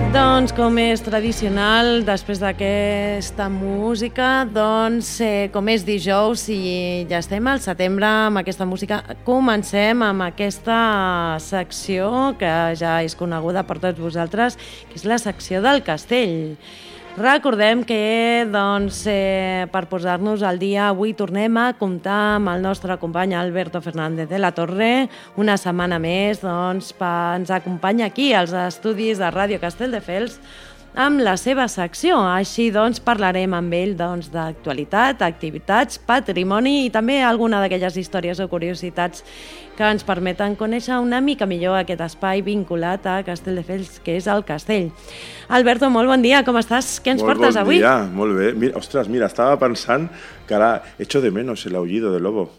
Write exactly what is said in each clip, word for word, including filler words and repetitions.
Doncs, com és tradicional, després d'aquesta música, doncs, eh, com és dijous i ja estem al setembre amb aquesta música, comencem amb aquesta secció que ja és coneguda per tots vosaltres, que és la secció del castell. Recordem que doncs, eh, per posar-nos al dia, avui tornem a comptar amb el nostre company Alberto Fernández de la Torre. Una setmana més doncs, ens acompanya aquí als estudis de Ràdio Castelldefels amb la seva secció. Així doncs, parlarem amb ell doncs, d'actualitat, activitats, patrimoni i també alguna d'aquelles històries o curiositats que ens permeten conèixer una mica millor aquest espai vinculat a Castelldefels, que és el castell. Alberto, molt bon dia, com estàs? Què ens molt portes bon avui? Molt bon dia, molt bé. Mira, ostres, mira, estava pensant que ara echo de menos el aullido del lobo.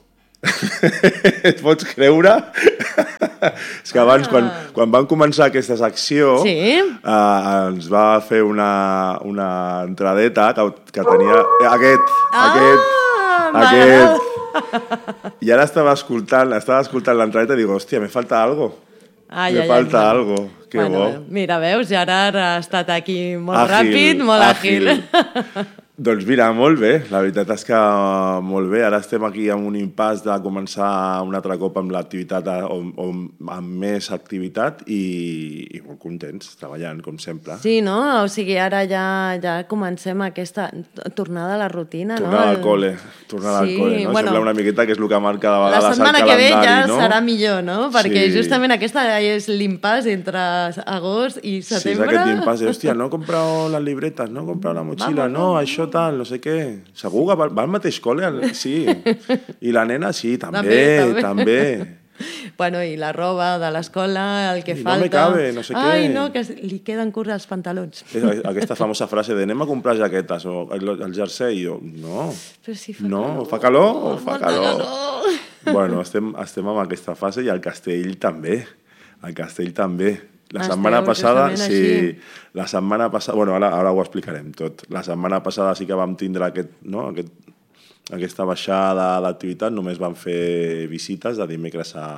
Et pots creure? És que abans, ah. quan, quan vam començar aquesta secció, sí? eh, ens va fer una, una entradeta que, que tenia... Aquest, ah, aquest, aquest... I ara estava escoltant, estava escoltant l'entradeta i dic, hòstia, me falta algo. Ai, me ai, falta ai, algo. Que bueno, bo. Mira, veus, Gerard ha estat aquí molt àgil, ràpid, molt àgil. àgil. Doncs mira, molt bé, la veritat és que molt bé. Ara estem aquí amb un impàs de començar un altre cop amb l'activitat o, o amb més activitat i, i molt contents, treballant, com sempre. Sí, no? O sigui, ara ja, ja comencem aquesta tornada a la rutina, tornada no? al cole, tornada sí, al cole, no? Bueno, sembla una miqueta que és el que marca de vegades el calendari, no? La setmana que ve ja serà millor, no? Perquè sí. justament aquesta és l'impàs entre agost i setembre. Sí, és aquest impàs de, hòstia, no he comprat les libretes, no he comprat la motxilla, Vamos, no, això tal, no sé què. Segur que va, va al mateix col·le? Sí. I la nena, sí, també, també. també. Bueno, i la roba de l'escola, el que I falta... no me cabe, no sé què. Ai, no, que li queden curts els pantalons. Aquesta famosa frase de anem a comprar jaquetes o el, el jersei, jo, no. Però si fa no, calor. fa calor o fa calor? calor. Bueno, estem, estem amb aquesta fase i el castell també. El castell també. La Esteu setmana passada, sí, així. la setmana passada, bueno, ara, ara ho explicarem tot. La setmana passada sí que vam tindre aquest, no, aquest, aquesta baixada d'activitat, només vam fer visites de dimecres a,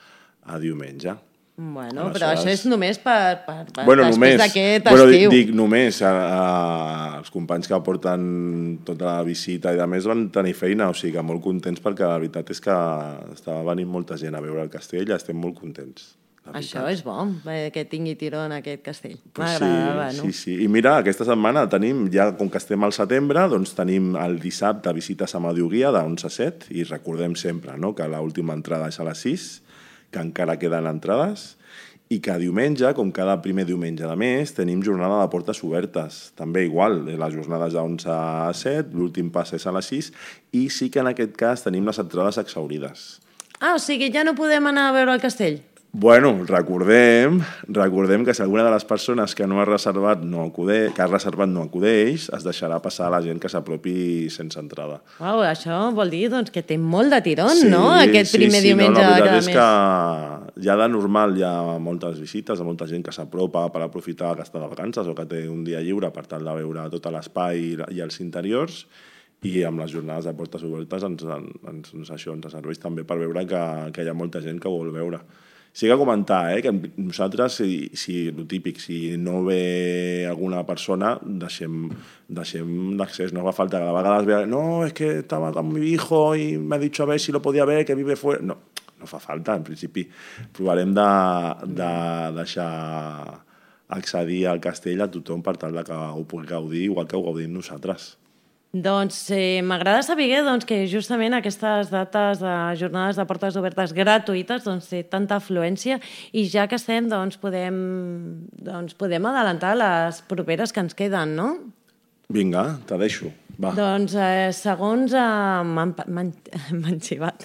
a diumenge. Bueno, aleshores... però això és només per, per, per bueno, després d'aquest estiu. Bueno, dic, dic només, a, a, els companys que porten tota la visita i de més van tenir feina, o sigui que molt contents perquè la veritat és que estava venint molta gent a veure el castell i estem molt contents. Això és bo, que tingui tiró en aquest castell. Pues M'agradava, sí, no? Sí, sí. I mira, aquesta setmana tenim, ja com que estem al setembre, doncs tenim el dissabte visites a Medioguia d'onze a set i recordem sempre, no?, que l'última entrada és a les sis, que encara queden entrades, i que diumenge, com cada primer diumenge de mes, tenim jornada de portes obertes. També igual, les jornades d'onze a set, l'últim pas és a les sis, i sí que en aquest cas tenim les entrades exhaurides. Ah, o sigui, ja no podem anar a veure el castell? Bueno, recordem, recordem que si alguna de les persones que no ha reservat no acude, que ha reservat no acudeix, es deixarà passar a la gent que s'apropi sense entrada. Uau, això vol dir doncs, que té molt de tirón, sí, no?, aquest primer sí, sí, diumenge no, de cada mes. Sí, la veritat és que ja de normal hi ha moltes visites, molta gent que s'apropa per aprofitar que està de vacances o que té un dia lliure per tal de veure tot l'espai i els interiors, i amb les jornades de portes obertes ens, ens, ens, això ens serveix també per veure que, que hi ha molta gent que vol veure. Sí que comentar, eh, que nosaltres, si, si, el típic, si no ve alguna persona, deixem, deixem l'accés, no fa falta que a vegades vea, no, es que estaba con mi hijo y me ha dicho a ver si lo podía ver, que vive fuera... No, no fa falta, en principi. Provarem de, de deixar accedir al castell a tothom per tal que ho pugui gaudir, igual que ho gaudim nosaltres. Doncs eh, m'agrada saber doncs, que justament aquestes dates de jornades de portes obertes gratuïtes doncs, té tanta afluència i ja que estem doncs, podem, doncs, podem adelantar les properes que ens queden, no? Vinga, te deixo. Va. Doncs eh, segons eh, m'han m'han xivat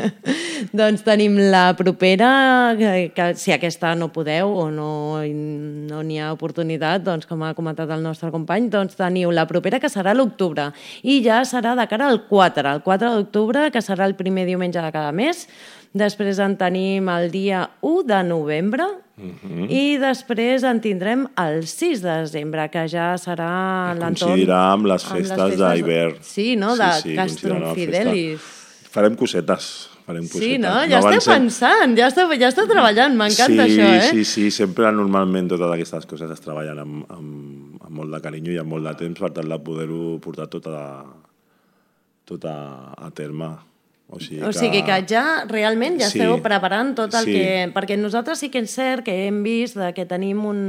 doncs tenim la propera que, que si aquesta no podeu o no no n'hi ha oportunitat, doncs com ha comentat el nostre company, doncs teniu la propera que serà l'octubre i ja serà de cara al quatre, el quatre d'octubre, que serà el primer diumenge de cada mes. Després en tenim el dia u de novembre uh-huh. i després en tindrem el sis de desembre, que ja serà l'entorn... Coincidirà amb les festes, amb les festes d'hivern. Sí, no? De sí, sí, Castrum Fidelis. Farem cosetes, farem cosetes. Sí, no? Ja no esteu ser... pensant, ja esteu, ja esteu treballant, m'encanta sí, això, eh? Sí, sí, sempre normalment totes aquestes coses es treballen amb, amb, amb molt de carinyo i amb molt de temps per tal de poder-ho portar tot a, tot a, a terme. O sigui, que... o sigui que ja realment ja esteu sí, preparant tot el sí. que... Perquè nosaltres sí que és cert que hem vist que tenim un...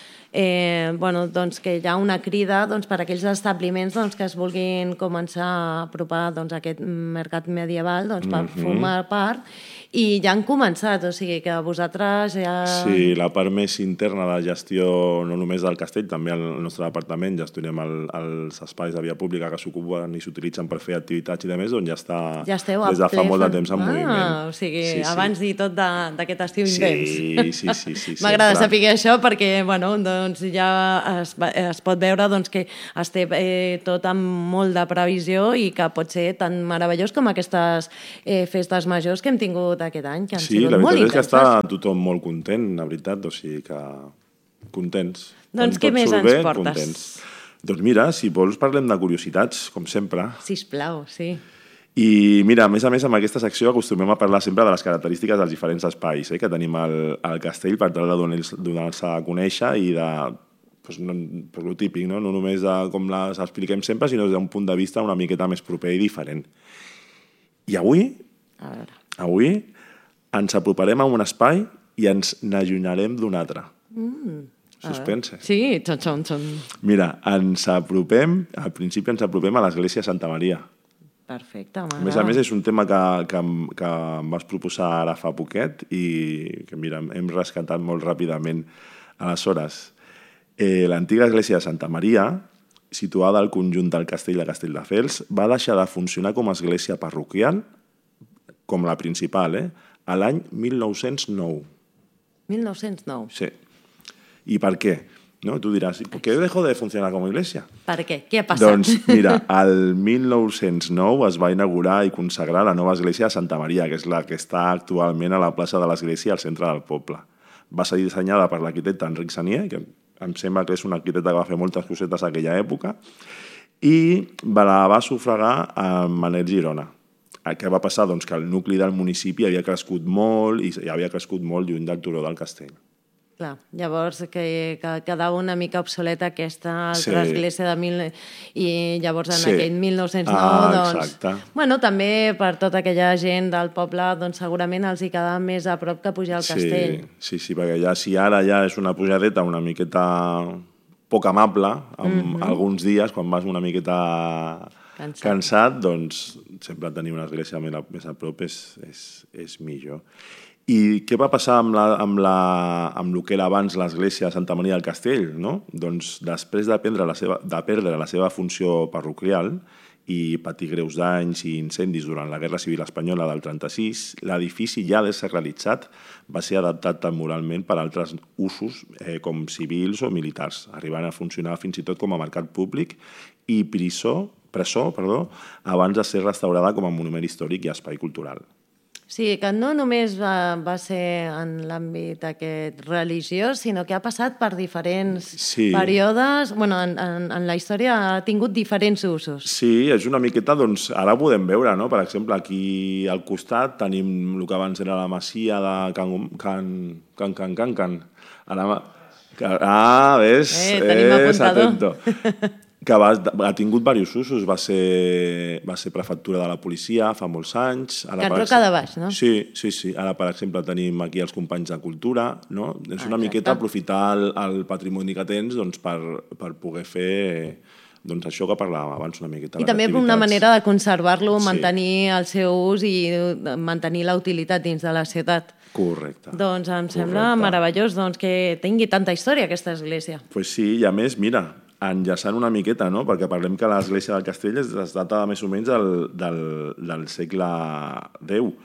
Eh, bueno, doncs que hi ha una crida doncs, per a aquells establiments doncs, que es vulguin començar a apropar doncs, a aquest mercat medieval doncs, per mm-hmm. formar part, i ja han començat, o sigui que vosaltres ja... Sí, la part més interna de gestió, no només del castell, també al nostre departament gestionem el, els espais de via pública que s'ocupen i s'utilitzen per fer activitats i de més, doncs ja està ja esteu des de fa ple... molt de temps en ah, moviment. O sigui, sí, abans sí. i tot d'aquest estiu sí, intens. Sí, sí, sí. M'agrada saber això perquè, bueno, doncs ja es, es pot veure doncs, que es té eh, tot amb molt de previsió i que pot ser tan meravellós com aquestes eh, festes majors que hem tingut aquest any, que han sí, sigut molt intenses. Sí, la veritat és que està tothom molt content, la veritat, o sigui que contents. Doncs què més ens bé, portes? Contents. Doncs mira, si vols parlem de curiositats, com sempre. Sisplau, sí. I mira, a més a més, amb aquesta secció acostumem a parlar sempre de les característiques dels diferents espais eh, que tenim al, al castell per tal de donar-se a conèixer i de... Pues, no, pues lo típic, no? No només de com les expliquem sempre, sinó des d'un punt de vista una miqueta més proper i diferent. I avui, a veure. avui ens aproparem a un espai i ens n'allunyarem d'un altre. Mm, Suspense. Sí, xon, xon, xon. Mira, ens apropem, al principi ens apropem a l'església de Santa Maria. Perfecte, m'agrada. A més a més, és un tema que, que, que em vas proposar ara fa poquet i que, mira, hem rescatat molt ràpidament. Aleshores, eh, l'antiga església de Santa Maria, situada al conjunt del castell de Castelldefels, va deixar de funcionar com a església parroquial, com la principal, eh? a l'any mil nou-cents nou. mil nou-cents nou? Sí. I per què? No? Tu diràs, ¿por qué dejó de funcionar com a iglesia? Per què? Què ha passat? Doncs mira, el mil nou-cents nou es va inaugurar i consagrar la nova església de Santa Maria, que és la que està actualment a la plaça de l'església al centre del poble. Va ser dissenyada per l'arquitecte Enric Sanier, que em sembla que és un arquitecte que va fer moltes cosetes a aquella època, i la va sufragar amb Manel Girona. Què va passar? Doncs que el nucli del municipi havia crescut molt i havia crescut molt lluny del turó del castell. Clar, llavors que, que quedava una mica obsoleta aquesta altra sí. església de mil... I llavors en sí. aquell mil nou-cents nou, ah, doncs... Exacte. Bueno, també per tota aquella gent del poble, doncs segurament els hi quedava més a prop que pujar al sí, castell. Sí, sí, perquè ja si ara ja és una pujadeta una miqueta poc amable, amb mm-hmm. alguns dies, quan vas una miqueta... Cansat. Cansat, doncs sempre tenir una església més a prop és, és, és millor. I què va passar amb, la, amb, la, amb el que era abans l'església de Santa Maria del Castell? No? Doncs després de perdre, la seva, de perdre la seva funció parroquial i patir greus danys i incendis durant la Guerra Civil Espanyola del trenta-sis, l'edifici ja de ser realitzat va ser adaptat temporalment per altres usos eh, com civils o militars, arribant a funcionar fins i tot com a mercat públic i presó, presó perdó, abans de ser restaurada com a monument històric i espai cultural. Sí, que no només va, va ser en l'àmbit aquest religiós, sinó que ha passat per diferents sí. períodes. Bueno, en, en, en la història ha tingut diferents usos. Sí, és una miqueta, doncs, ara ho podem veure, no? Per exemple, aquí al costat tenim el que abans era la masia de Can Can Can Can Can Can. Ara, ah, ves? Eh, tenim apuntador. Atento. Que va, ha tingut diversos usos. Va ser, va ser prefectura de la policia fa molts anys. Ara, Can Roca de Baix, no? Sí, sí, sí. Ara, per exemple, tenim aquí els companys de cultura, no? És una ah, miqueta aprofitar el, el patrimoni que tens doncs, per, per poder fer doncs, això que parlàvem abans una miqueta. I també activitats. Una manera de conservar-lo, sí. mantenir el seu ús i mantenir la utilitat dins de la ciutat. Correcte. Doncs em Correcte. sembla meravellós doncs, que tingui tanta història aquesta església. Pues sí, i a més, mira, enllaçant una miqueta, no? Perquè parlem que l'església del Castell es data més o menys del, del, del segle deu.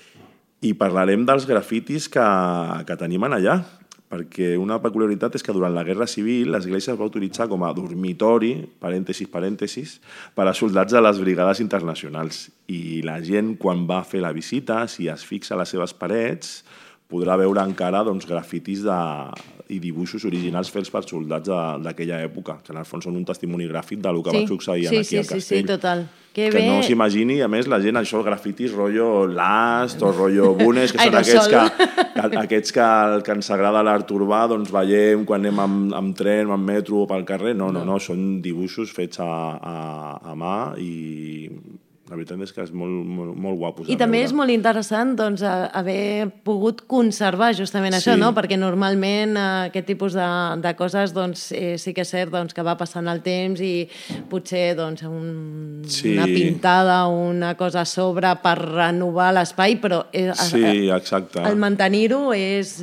I parlarem dels grafitis que, que tenim allà, perquè una peculiaritat és que durant la Guerra Civil l'església es va utilitzar com a dormitori, parèntesis, parèntesis, per a soldats de les brigades internacionals. I la gent, quan va fer la visita, si es fixa a les seves parets, podrà veure encara doncs, grafitis de, i dibuixos originals fets per soldats d'aquella època, que en el fons són un testimoni gràfic del que sí, va succeir sí, aquí sí, al sí, castell. Sí, total. Que, que bé... no s'imagini, a més, la gent, això, grafitis, rotllo Last o rotllo Bunes, que són aquests que, aquests que, que ens agrada l'art urbà, doncs veiem quan anem amb, amb tren, amb metro o pel carrer. No, no, no, no són dibuixos fets a, a, a mà i la veritat és que és molt, molt, molt guapos. I també veure. És molt interessant doncs, haver pogut conservar justament sí. això, no? Perquè normalment aquest tipus de, de coses doncs, eh, sí que és cert doncs, que va passant el temps i potser doncs, un, sí. una pintada o una cosa a sobre per renovar l'espai, però eh, sí, exacte. el mantenir-ho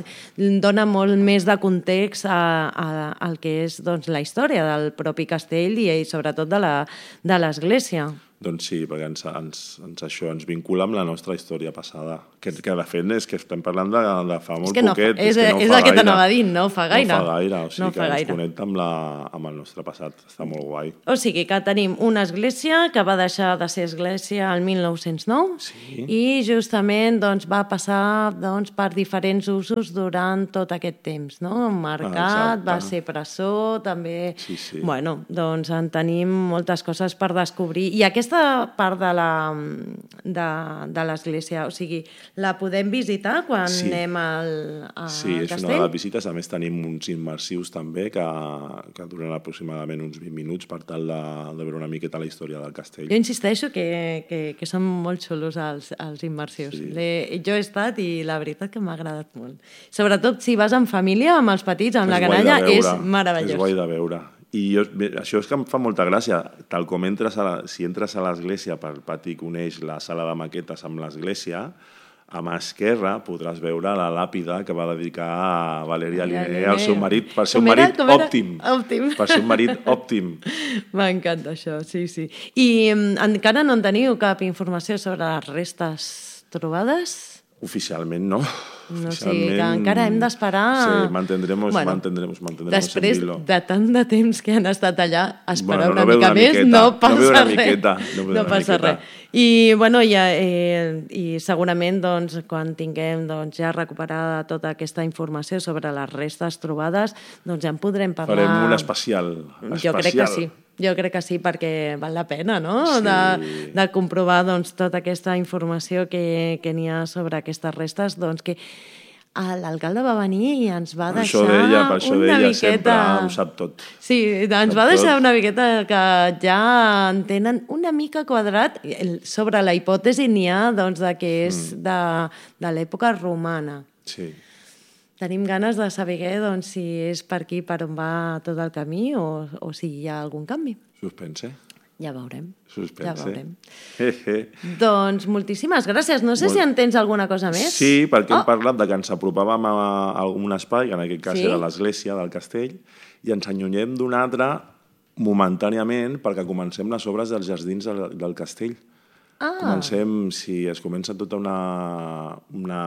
dona molt més de context a, a, al que és doncs, la història del propi castell i, i sobretot de l'església. Doncs sí, perquè ens, ens, ens, això ens vincula amb la nostra història passada, que, que de fet és que estem parlant de, de fa molt és no, poquet. És, és, no és el que t'anava dient, no fa gaire. No fa gaire, o sigui no que ens gaire. Connecta amb, la, amb el nostre passat, està molt guai. O sigui que tenim una església que va deixar de ser església el mil nou-cents nou sí. i justament doncs, va passar doncs, per diferents usos durant tot aquest temps, no? Mercat, ah, va ser presó, també... Sí, sí. Bueno, doncs en tenim moltes coses per descobrir. I aquesta Aquesta part de la de, de l'església, o sigui, la podem visitar quan sí. anem al, al sí, és castell? Una de les visites. A més, tenim uns immersius també que, que duren aproximadament uns vint minuts per tal de, de veure una miqueta la història del castell. Jo insisteixo que, que, que són molt xulos els, els immersius. Sí. Jo he estat i la veritat que m'ha agradat molt. Sobretot si vas en família, amb els petits, amb és la canalla, és meravellós. És guai de veure. I jo, això és que em fa molta gràcia, tal com entres a la, si entres a l'església pel pati que uneix la sala de maquetes amb l'església, a mà esquerra podràs veure la làpida que va dedicar a Valeria Linné al seu marit, per ser un marit òptim. òptim. Per ser un marit òptim. M'encanta això, sí, sí. I encara no en teniu cap informació sobre les restes trobades? Oficialment no. No, o sigui, que encara hem d'esperar... Sí, mantendremos, bueno, mantendremos, mantendremos després de tant de temps que han estat allà, esperar bueno, no una mica una més, miqueta, no passa no res. Miqueta, no no passa res. I, bueno, ja, eh, i segurament doncs, quan tinguem doncs, ja recuperada tota aquesta informació sobre les restes trobades, doncs ja en podrem parlar... Farem un especial. especial. Jo crec que sí. Jo crec que sí, perquè val la pena, no?, sí. de, de comprovar doncs, tota aquesta informació que, que n'hi ha sobre aquestes restes, doncs que l'alcalde va venir i ens va per deixar deia, per això una deia, miqueta... sempre ho sap tot. Sí, ens sap va deixar tot. una miqueta que ja en tenen una mica quadrat. Sobre la hipòtesi n'hi ha doncs, de que és mm. de, de l'època romana. Sí. Tenim ganes de saber doncs, si és per aquí per on va tot el camí o, o si hi ha algun canvi. Suspense. Ja veurem. Suspense. Ja veurem. Doncs moltíssimes gràcies. No sé Molt... si en tens alguna cosa més. Sí, perquè oh. hem parlat de que ens apropàvem a, a un espai, en aquest cas sí? era l'església del castell, i ens allunyem d'un altre momentàniament perquè comencem les obres dels jardins del, del castell. Ah. Comencem, si es comença tota una... una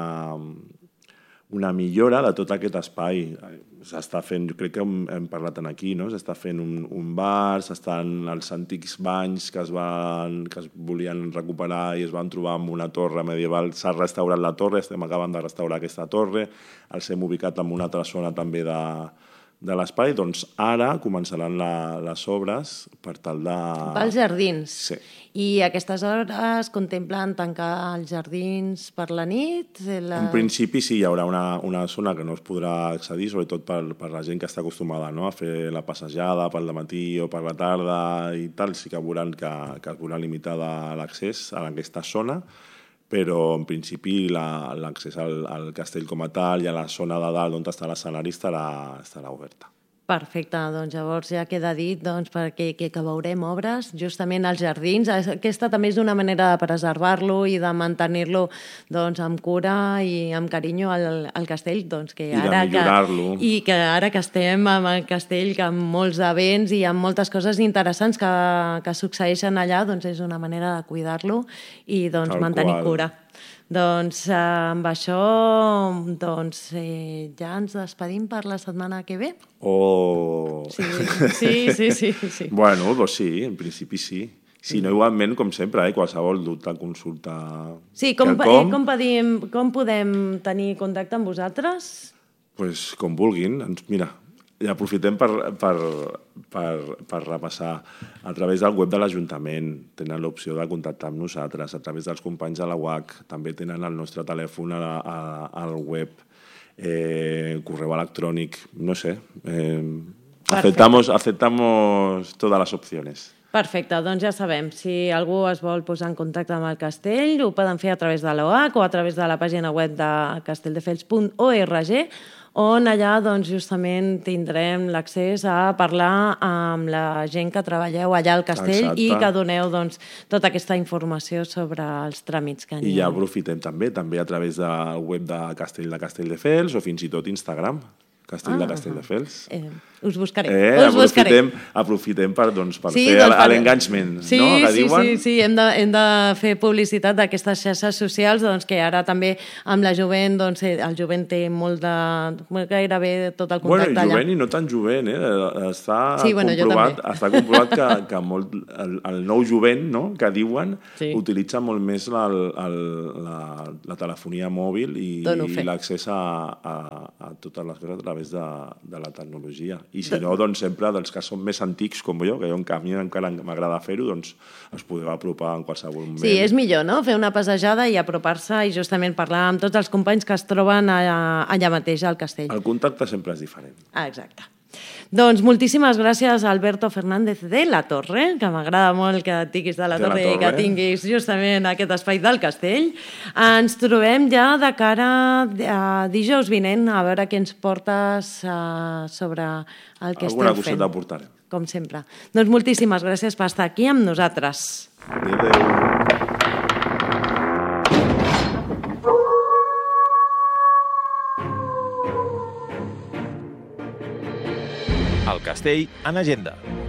una millora de tot aquest espai. S'està fent, jo crec que hem, hem parlat aquí, no? S'està fent un, un bar, s'estan els antics banys que es, van, que es volien recuperar i es van trobar amb una torre medieval. S'ha restaurat la torre, estem acabant de restaurar aquesta torre, els hem ubicat en una altra zona també de, de l'espai, doncs ara començaran la, les obres per tal de... Pels jardins. Sí. I aquestes hores contemplen tancar els jardins per la nit? La... En principi sí, hi haurà una, una zona que no es podrà accedir, sobretot per, per la gent que està acostumada, no?, a fer la passejada pel matí o per la tarda i tal. Sí que veuran que, que es veurà limitada l'accés a aquesta zona, però en principi l'accés al, al castell com a tal i a la zona de dalt on està l'escenari estarà, estarà oberta. Perfecte, doncs llavors ja queda dit doncs, perquè que, que veurem obres justament als jardins. Aquesta també és una manera de preservar-lo i de mantenir-lo doncs, amb cura i amb carinyo al, al castell. Doncs, que I ara de millorar-lo. Que, I que ara que estem amb el castell, que amb molts events i amb moltes coses interessants que, que succeeixen allà, doncs és una manera de cuidar-lo i doncs, mantenir qual. cura. Doncs eh, amb això doncs, eh, ja ens despedim per la setmana que ve. Oh! Sí, sí, sí, sí, sí. Bueno, doncs sí, en principi sí. Si no, igualment, com sempre, eh, qualsevol dubte, consulta... Sí, com, eh, com, podem, com podem tenir contacte amb vosaltres? Pues com vulguin. Mira, i aprofitem per, per, per, per repassar. A través del web de l'Ajuntament tenen l'opció de contactar amb nosaltres, a través dels companys de la U A C, també tenen el nostre telèfon a, a, al web, eh, correu electrònic, no sé. Eh, aceptamos, aceptamos todas las opciones. Perfecte, doncs ja sabem, si algú es vol posar en contacte amb el castell, ho poden fer a través de l'O A C o a través de la pàgina web de castelldefels punt org, on allà doncs, justament tindrem l'accés a parlar amb la gent que treballeu allà al castell. Exacte. I que doneu doncs, tota aquesta informació sobre els tràmits que n'hi ha. I ja aprofitem també, també a través del web de Castell de Castelldefels o fins i tot Instagram, Castell ah, de Castelldefels. Eh, us buscaré. Eh, us aprofitem, buscaré. Aprofitem per, doncs, per sí, fer doncs, per... l'engagement, sí, no? Que sí, diuen. sí, sí, hem de, hem de fer publicitat d'aquestes xarxes socials, doncs, que ara també amb la jovent, doncs, el jovent té molt de... gairebé tot el contacte bueno, allà. Jovent i no tan jovent, eh? Està sí, bueno, comprovat, està comprovat que, que molt, el, el nou jovent, no?, que diuen, sí. utilitza molt més la, el, la, la telefonia mòbil i, i l'accés a, a, a totes les coses a través de, de la tecnologia. I si no, doncs sempre dels que són més antics com jo, que jo a mi encara m'agrada fer-ho, doncs es podeu apropar en qualsevol moment. Sí, és millor, no?, fer una passejada i apropar-se i justament parlar amb tots els companys que es troben allà, allà mateix al castell. El contacte sempre és diferent. Ah, exacte. Doncs moltíssimes gràcies a Alberto Fernández de la Torre, que m'agrada molt que et diguis de la, de Torre, la Torre i que tinguis justament aquest espai del castell. Ens trobem ja de cara a dijous vinent, a veure què ens portes uh, sobre el que Alguna estem fent. Alguna coseta portarem. Com sempre. Doncs moltíssimes gràcies per estar aquí amb nosaltres. Adéu, adéu. El castell en agenda.